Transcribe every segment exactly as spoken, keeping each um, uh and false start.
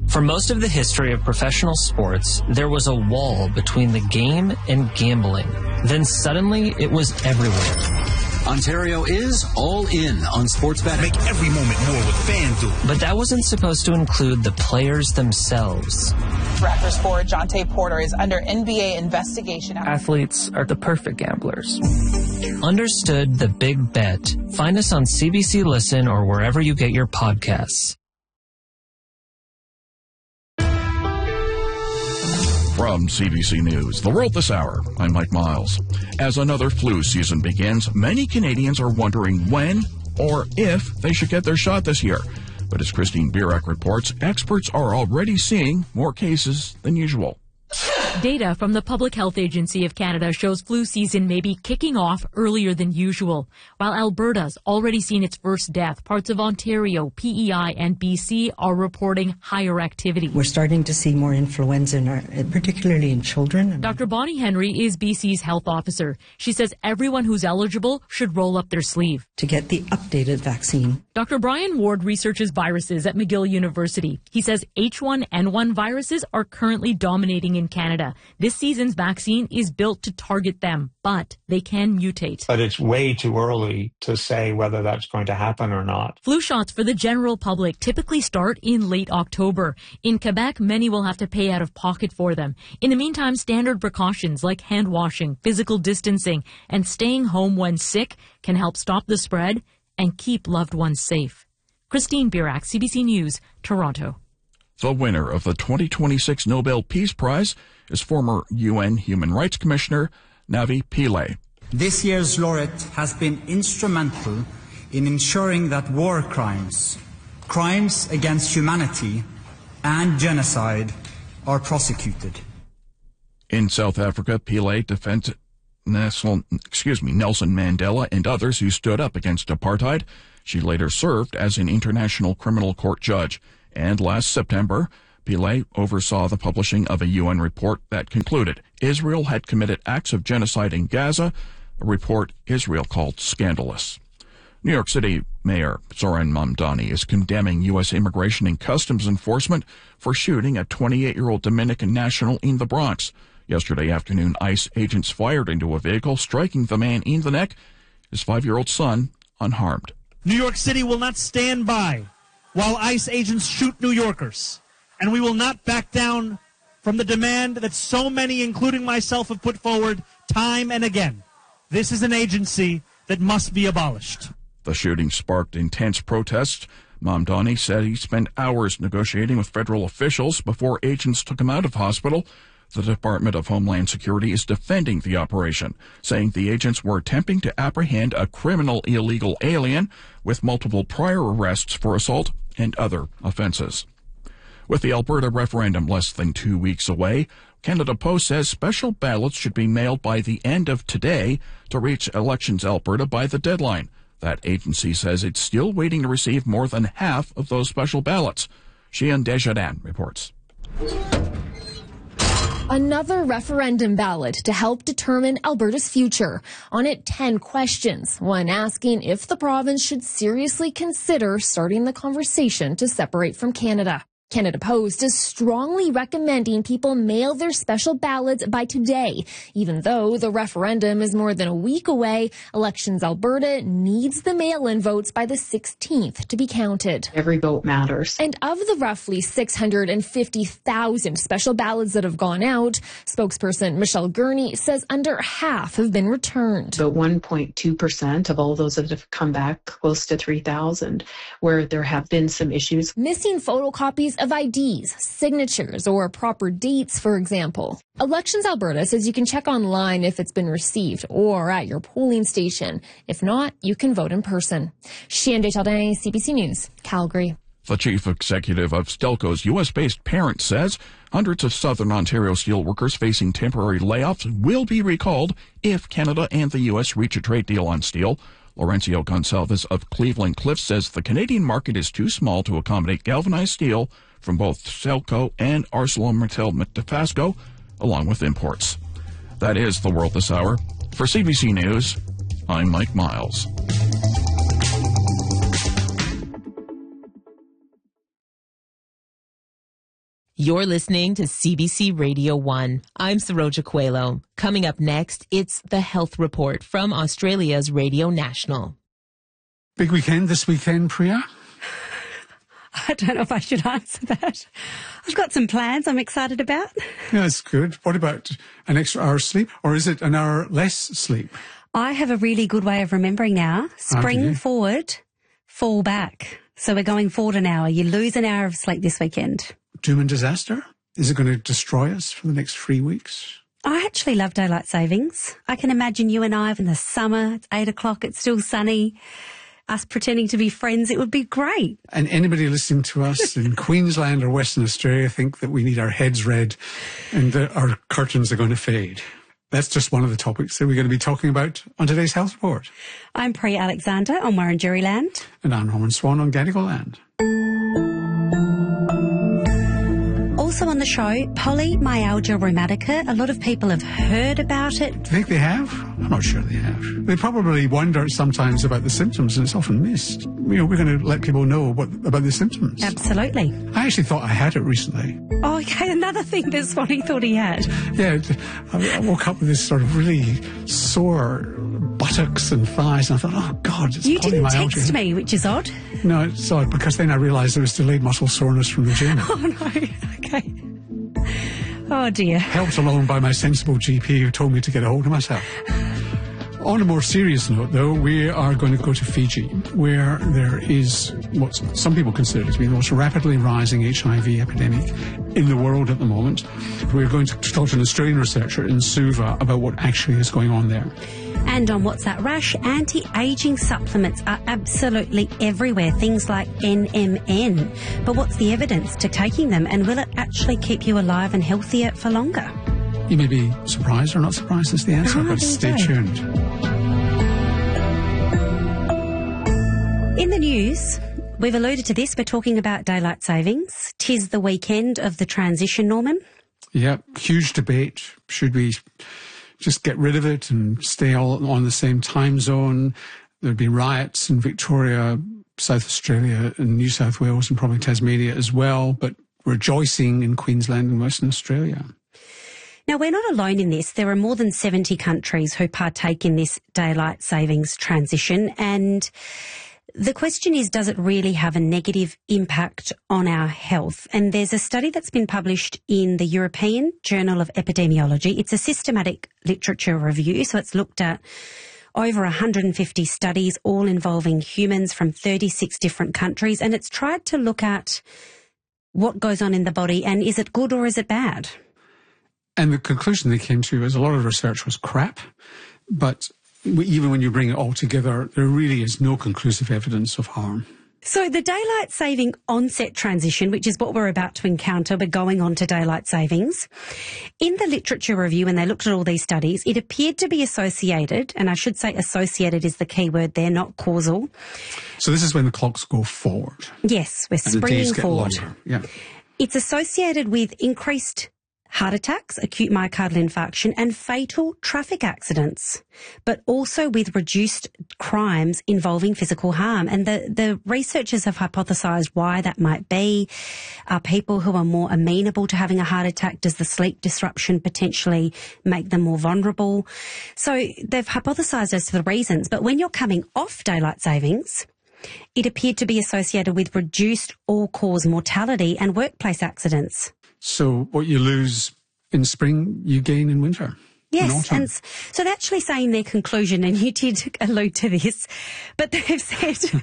For most of the history of professional sports, there was a wall between the game and gambling. Then suddenly, it was everywhere. Ontario is all in on sports betting. Make every moment more with FanDuel. But that wasn't supposed to include the players themselves. Raptors forward Jonte Porter is under N B A investigation. Athletes are the perfect gamblers. Understood the big bet. Find us on C B C Listen or wherever you get your podcasts. From C B C News, The World This Hour, I'm Mike Miles. As another flu season begins, many Canadians are wondering when or if they should get their shot this year. But as Christine Birak reports, experts are already seeing more cases than usual. Data from the Public Health Agency of Canada shows flu season may be kicking off earlier than usual. While Alberta's already seen its first death, parts of Ontario, P E I, and B C are reporting higher activity. We're starting to see more influenza, in our, particularly in children. Doctor Bonnie Henry is B C's health officer. She says everyone who's eligible should roll up their sleeve to get the updated vaccine. Doctor Brian Ward researches viruses at McGill University. He says H one N one viruses are currently dominating in Canada. This season's vaccine is built to target them, but they can mutate. But it's way too early to say whether that's going to happen or not. Flu shots for the general public typically start in late October. In Quebec, many will have to pay out of pocket for them. In the meantime, standard precautions like hand washing, physical distancing, and staying home when sick can help stop the spread and keep loved ones safe. Christine Birak, C B C News, Toronto. The winner of the twenty twenty-six Nobel Peace Prize is former U N Human Rights Commissioner Navi Pillay. This year's laureate has been instrumental in ensuring that war crimes, crimes against humanity, and genocide are prosecuted. In South Africa, Pillay defended Nelson, excuse me, Nelson Mandela and others who stood up against apartheid. She later served as an International Criminal Court judge. And last September, Pillay oversaw the publishing of a U N report that concluded Israel had committed acts of genocide in Gaza, a report Israel called scandalous. New York City Mayor Zoran Mamdani is condemning U S Immigration and Customs Enforcement for shooting a twenty-eight-year-old Dominican national in the Bronx. Yesterday afternoon, ICE agents fired into a vehicle, striking the man in the neck, his five-year-old son unharmed. New York City will not stand by while ICE agents shoot New Yorkers. And we will not back down from the demand that so many, including myself, have put forward time and again. This is an agency that must be abolished. The shooting sparked intense protests. Mamdani said he spent hours negotiating with federal officials before agents took him out of hospital. The Department of Homeland Security is defending the operation, saying the agents were attempting to apprehend a criminal illegal alien with multiple prior arrests for assault and other offenses. With the Alberta referendum less than two weeks away, Canada Post says special ballots should be mailed by the end of today to reach Elections Alberta by the deadline. That agency says it's still waiting to receive more than half of those special ballots. Sheehan Desjardins reports. Another referendum ballot to help determine Alberta's future. On it, ten questions. One asking if the province should seriously consider starting the conversation to separate from Canada. Canada Post is strongly recommending people mail their special ballots by today. Even though the referendum is more than a week away, Elections Alberta needs the mail-in votes by the sixteenth to be counted. Every vote matters. And of the roughly six hundred fifty thousand special ballots that have gone out, spokesperson Michelle Gurney says under half have been returned. About one point two percent of all those that have come back, close to three thousand, where there have been some issues. Missing photocopies of I Ds, signatures, or proper dates, for example. Elections Alberta says you can check online if it's been received or at your polling station. If not, you can vote in person. Sheehan Desjardins, C B C News, Calgary. The chief executive of Stelco's U S-based parent says hundreds of Southern Ontario steelworkers facing temporary layoffs will be recalled if Canada and the U S reach a trade deal on steel. Laurencio Gonsalves of Cleveland Cliffs says the Canadian market is too small to accommodate galvanized steel from both Stelco and ArcelorMittal Dofasco, along with imports. That is the World This Hour. For C B C News, I'm Mike Miles. You're listening to C B C Radio one. I'm Saroja Coelho. Coming up next, it's the Health Report from Australia's Radio National. Big weekend this weekend, Priya? I don't know if I should answer that. I've got some plans I'm excited about. Yeah, that's good. What about an extra hour's sleep, or is it an hour less sleep? I have a really good way of remembering now. Spring forward, fall back. So we're going forward an hour. You lose an hour of sleep this weekend. Doom and disaster? Is it going to destroy us for the next three weeks? I actually love daylight savings. I can imagine you and I in the summer. It's eight o'clock. It's still sunny. Us pretending to be friends. It would be great. And anybody listening to us in Queensland or Western Australia think that we need our heads red and that our curtains are going to fade. That's just one of the topics that we're going to be talking about on today's Health Report. I'm Priya Alexander on Wurundjeri land. And I'm Norman Swan on Gadigal land. Also on the show, polymyalgia rheumatica. A lot of people have heard about it. Do you think they have? I'm not sure they have. They probably wonder sometimes about the symptoms, and it's often missed. You know, we're going to let people know what about the symptoms. Absolutely. I actually thought I had it recently. Oh, okay, another thing that Swanee thought he had. Yeah, I woke up with this sort of really sore buttocks and thighs, and I thought, oh, God, it's You didn't polymyalgia. text me, which is odd. No, it's odd, because then I realised there was delayed muscle soreness from the gym. Oh, no. Okay. Oh, dear. Helped along by my sensible G P who told me to get a hold of myself. On a more serious note, though, we are going to go to Fiji, where there is what some people consider to be the most rapidly rising H I V epidemic in the world at the moment. We're going to talk to an Australian researcher in Suva about what actually is going on there. And on What's That Rush, anti-aging supplements are absolutely everywhere, things like N M N. But what's the evidence to taking them, and will it actually keep you alive and healthier for longer? You may be surprised or not surprised is the answer, Oh, but stay there you go. tuned. In the news, we've alluded to this, we're talking about daylight savings. 'Tis the weekend of the transition, Norman. Yeah, huge debate. Should we just get rid of it and stay all on the same time zone? There'd be riots in Victoria, South Australia and New South Wales and probably Tasmania as well, but rejoicing in Queensland and Western Australia. Now, we're not alone in this. There are more than seventy countries who partake in this daylight savings transition, and the question is, does it really have a negative impact on our health? And there's a study that's been published in the European Journal of Epidemiology. It's a systematic literature review, so it's looked at over one hundred fifty studies, all involving humans from thirty-six different countries, and it's tried to look at what goes on in the body and is it good or is it bad? And the conclusion they came to is a lot of research was crap, but even when you bring it all together, there really is no conclusive evidence of harm. So the daylight saving onset transition, which is what we're about to encounter, we're going on to daylight savings. In the literature review, when they looked at all these studies, it appeared to be associated, and I should say associated is the key word there, not causal. So this is when the clocks go forward. Yes, we're and the springing days get forward. longer. Yeah. It's associated with increased heart attacks, acute myocardial infarction, and fatal traffic accidents, but also with reduced crimes involving physical harm. And the, the researchers have hypothesised why that might be. Are people who are more amenable to having a heart attack? Does the sleep disruption potentially make them more vulnerable? So they've hypothesised as to the reasons. But when you're coming off daylight savings, it appeared to be associated with reduced all-cause mortality and workplace accidents. So what you lose in spring, you gain in winter. Yes, and so they're actually saying their conclusion, and you did allude to this, but they've said...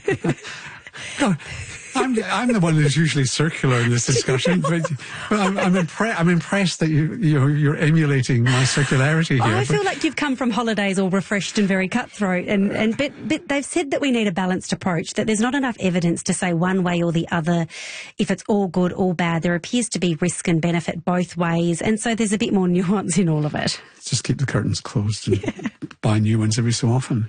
God, I'm, I'm the one who's usually circular in this discussion, but, but I'm, I'm, impre- I'm impressed that you, you're, you're emulating my circularity here. I but... feel like you've come from holidays all refreshed and very cutthroat, and, and but, but they've said that we need a balanced approach, that there's not enough evidence to say one way or the other if it's all good, all bad. There appears to be risk and benefit both ways, and so there's a bit more nuance in all of it. Just keep the curtains closed and yeah. buy new ones every so often.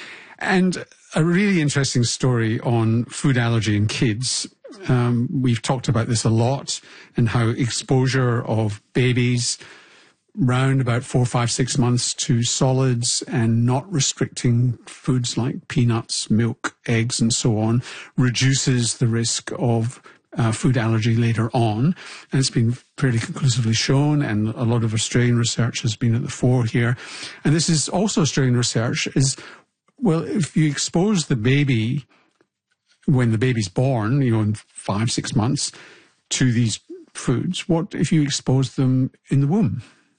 And a really interesting story on food allergy in kids. Um, we've talked about this a lot, and how exposure of babies round about four, five, six months to solids and not restricting foods like peanuts, milk, eggs and so on reduces the risk of uh, food allergy later on. And it's been fairly conclusively shown, and a lot of Australian research has been at the fore here. And this is also Australian research, is, well, if you expose the baby when the baby's born, you know, in five, six months, to these foods, what if you expose them in the womb?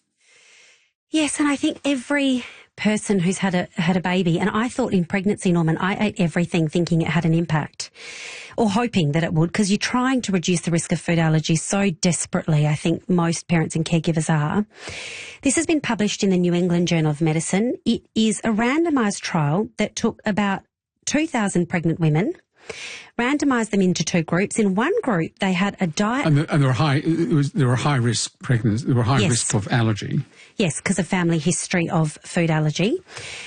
Yes, and I think every person who's had a had a baby, and I thought in pregnancy, Norman, I ate everything thinking it had an impact, or hoping that it would, because you're trying to reduce the risk of food allergies so desperately. I think most parents and caregivers are. This has been published in the New England Journal of Medicine. It is a randomised trial that took about two thousand pregnant women, randomised them into two groups. In one group, they had a diet, and, the, and they were high. It was they were high risk pregnancy. They were high yes. risk of allergy. Yes, because of family history of food allergy.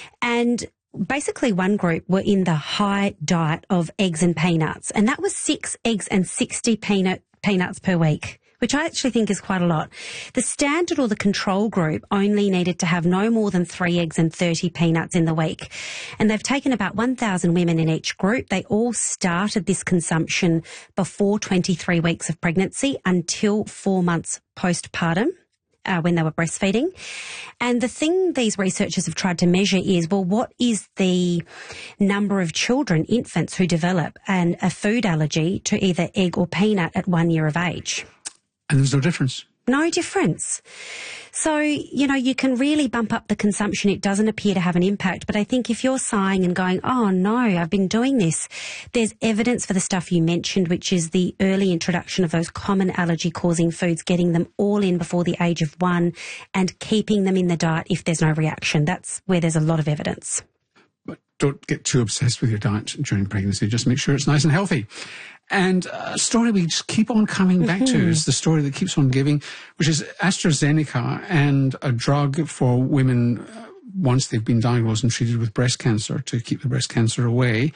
And basically one group were in the high diet of eggs and peanuts, and that was six eggs and sixty peanut peanuts per week, which I actually think is quite a lot. The standard or the control group only needed to have no more than three eggs and thirty peanuts in the week. And they've taken about one thousand women in each group. They all started this consumption before twenty-three weeks of pregnancy until four months postpartum. Uh, when they were breastfeeding. And the thing these researchers have tried to measure is, well, what is the number of children, infants, who develop an, a food allergy to either egg or peanut at one year of age? And there's no difference. No difference. So, you know, you can really bump up the consumption. It doesn't appear to have an impact. But I think if you're sighing and going, oh, no, I've been doing this, there's evidence for the stuff you mentioned, which is the early introduction of those common allergy-causing foods, getting them all in before the age of one and keeping them in the diet if there's no reaction. That's where there's a lot of evidence. But don't get too obsessed with your diet during pregnancy. Just make sure it's nice and healthy. And a story we just keep on coming back mm-hmm. to is the story that keeps on giving, which is AstraZeneca and a drug for women uh, once they've been diagnosed and treated with breast cancer to keep the breast cancer away.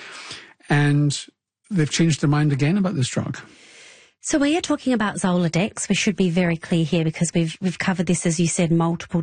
And they've changed their mind again about this drug. So we are talking about Zoladex. We should be very clear here because we've we've covered this, as you said, multiple